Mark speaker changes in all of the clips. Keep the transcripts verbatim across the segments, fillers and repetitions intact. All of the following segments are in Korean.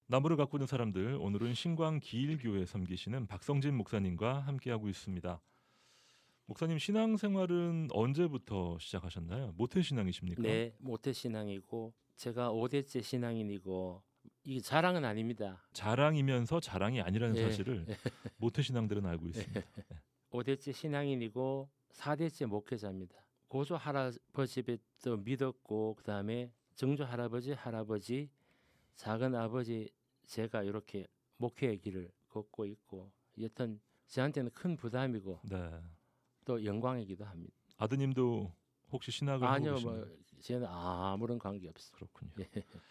Speaker 1: 나무를 가꾸는 사람들, 오늘은 신광기일교회 섬기시는 박성진 목사님과 함께하고 있습니다. 목사님, 신앙생활은 언제부터 시작하셨나요? 모태신앙이십니까?
Speaker 2: 네, 모태신앙이고 제가 오 대째 신앙인이고 이게 자랑은 아닙니다.
Speaker 1: 자랑이면서 자랑이 아니라는
Speaker 2: 예,
Speaker 1: 사실을 모태신앙들은 알고 있습니다. 네.
Speaker 2: 오 대째 신앙인이고 사 대째 목회자입니다. 고조 할아버지부터 믿었고 그다음에 증조 할아버지, 할아버지, 작은 아버지 제가 이렇게 목회의 길을 걷고 있고 여튼 저한테는 큰 부담이고
Speaker 1: 네.
Speaker 2: 또 영광이기도 합니다.
Speaker 1: 아드님도 혹시 신학을
Speaker 2: 아니요,
Speaker 1: 하고
Speaker 2: 뭐
Speaker 1: 계신가요?
Speaker 2: 저는 아무런 관계 없어요.
Speaker 1: 그렇군요.
Speaker 2: 예.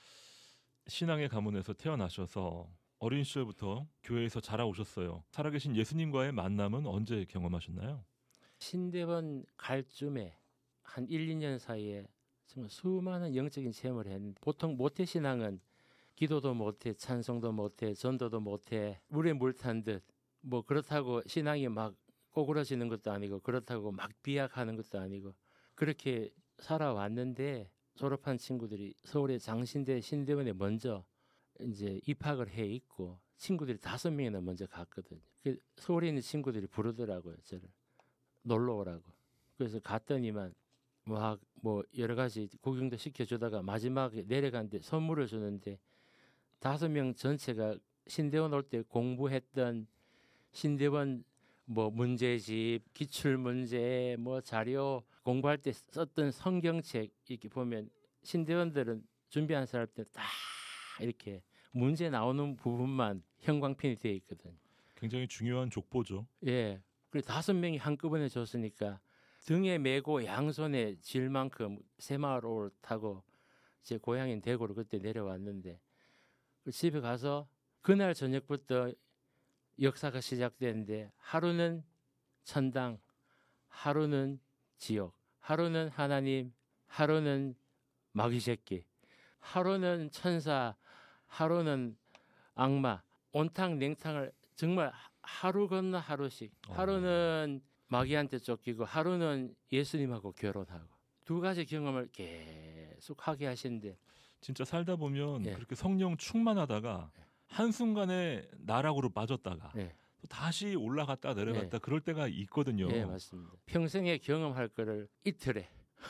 Speaker 1: 신앙의 가문에서 태어나셔서 어린 시절부터 교회에서 자라오셨어요. 살아계신 예수님과의 만남은 언제 경험하셨나요?
Speaker 2: 신대원 갈 쯤에 한 일, 이 년 사이에 정말 수많은 영적인 체험을 했는데 보통 모태신앙은 기도도 못해 찬송도 못해 전도도 못해 물에 물 탄 듯 뭐 그렇다고 신앙이 막 꼬그러지는 것도 아니고 그렇다고 막 비약하는 것도 아니고 그렇게 살아왔는데 졸업한 친구들이 서울의 장신대 신대원에 먼저 이제 입학을 해 있고 친구들이 다섯 명이나 먼저 갔거든요. 그 서울에 있는 친구들이 부르더라고요, 저를. 놀러 오라고. 그래서 갔더니만 막 뭐 여러 가지 구경도 시켜주다가 마지막에 내려갔는데 선물을 주는데 다섯 명 전체가 신대원 올 때 공부했던 신대원 뭐 문제집, 기출 문제, 뭐 자료 공부할 때 썼던 성경책 이렇게 보면 신대원들은 준비한 사람 때 딱 이렇게 문제 나오는 부분만 형광펜이 되어 있거든요.
Speaker 1: 굉장히 중요한 족보죠.
Speaker 2: 예. 그리고 다섯 명이 한꺼번에 줬으니까 등에 메고 양손에 질 만큼 새마을호를 타고 제 고향인 대구로 그때 내려왔는데 집에 가서 그날 저녁부터 역사가 시작되는데 하루는 천당, 하루는 지옥, 하루는 하나님, 하루는 마귀 새끼, 하루는 천사, 하루는 악마, 온탕 냉탕을 정말 하루 건너 하루씩 하루는 마귀한테 쫓기고 하루는 예수님하고 결혼하고 두 가지 경험을 계속 하게 하시는데
Speaker 1: 진짜 살다 보면
Speaker 2: 예.
Speaker 1: 그렇게 성령 충만하다가 한순간에 나락으로 빠졌다가
Speaker 2: 예,
Speaker 1: 또 다시 올라갔다 내려갔다
Speaker 2: 예.
Speaker 1: 그럴 때가 있거든요.
Speaker 2: 예, 맞습니다. 평생에 경험할 거를 이틀에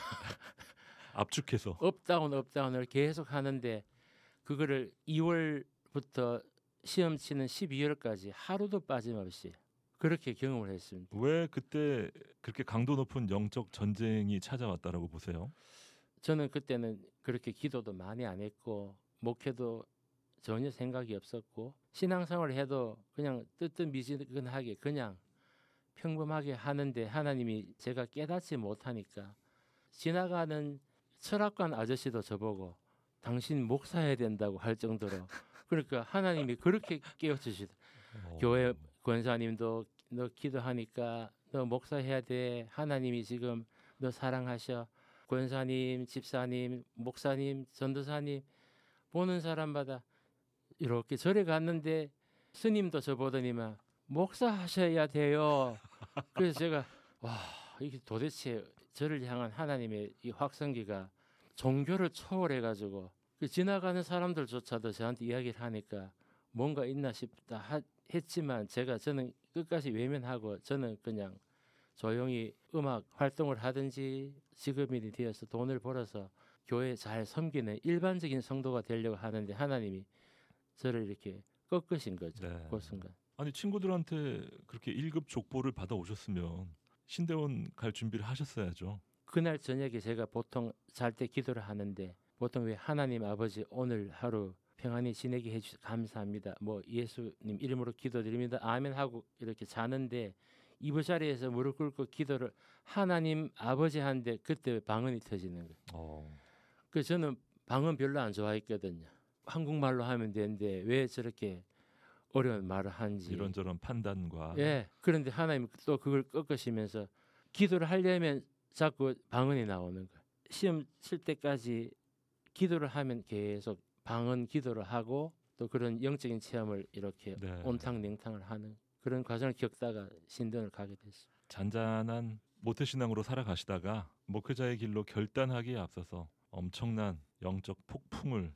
Speaker 1: 압축해서.
Speaker 2: 업다운 업다운을 계속 하는데 그거를 이월부터 시험 치는 십이월까지 하루도 빠짐없이 그렇게 경험을 했습니다.
Speaker 1: 왜 그때 그렇게 강도 높은 영적 전쟁이 찾아왔다라고 보세요?
Speaker 2: 저는 그때는 그렇게 기도도 많이 안 했고 목회도 전혀 생각이 없었고 신앙생활을 해도 그냥 뜨뜻미지근하게 그냥 평범하게 하는데 하나님이 제가 깨닫지 못하니까 지나가는 철학관 아저씨도 저보고 당신 목사해야 된다고 할 정도로 그러니까 하나님이 그렇게 깨워주시더
Speaker 1: 어.
Speaker 2: 교회 권사님도 너 기도하니까 너 목사해야 돼. 하나님이 지금 너 사랑하셔. 권사님, 집사님, 목사님, 전도사님 보는 사람마다 이렇게 절에 갔는데 스님도 저 보더니만 목사하셔야 돼요. 그래서 제가 와 이게 도대체 저를 향한 하나님의 이 확성기가 종교를 초월해 가지고 그 지나가는 사람들조차도 저한테 이야기를 하니까 뭔가 있나 싶다 하, 했지만 제가 저는 끝까지 외면하고 저는 그냥 조용히 음악 활동을 하든지 직업인이 되어서 돈을 벌어서 교회 잘 섬기는 일반적인 성도가 되려고 하는데 하나님이 저를 이렇게 꺾으신 거죠.
Speaker 1: 네.
Speaker 2: 그 순간.
Speaker 1: 아니 친구들한테 그렇게 일 급 족보를 받아 오셨으면 신대원 갈 준비를 하셨어야죠.
Speaker 2: 그날 저녁에 제가 보통 잘 때 기도를 하는데 보통 왜 하나님 아버지 오늘 하루 평안히 지내게 해주셔서 감사합니다. 뭐 예수님 이름으로 기도드립니다. 아멘 하고 이렇게 자는데 이부자리에서 무릎 꿇고 기도를 하나님 아버지 하는데 그때 방언이 터지는 거예요.
Speaker 1: 어.
Speaker 2: 그 저는 방언 별로 안 좋아했거든요. 한국말로 하면 되는데 왜 저렇게 어려운 말을 하는지.
Speaker 1: 이런저런 판단과.
Speaker 2: 예. 그런데 하나님 또 그걸 꺾으시면서 기도를 하려면 자꾸 방언이 나오는 거예요. 시험 칠 때까지 기도를 하면 계속 방언 기도를 하고 또 그런 영적인 체험을 이렇게
Speaker 1: 네.
Speaker 2: 온탕냉탕을 하는 그런 과정을 겪다가 신대원을 가게 됐어요.
Speaker 1: 잔잔한 모태신앙으로 살아가시다가 목회자의 길로 결단하기에 앞서서 엄청난 영적 폭풍을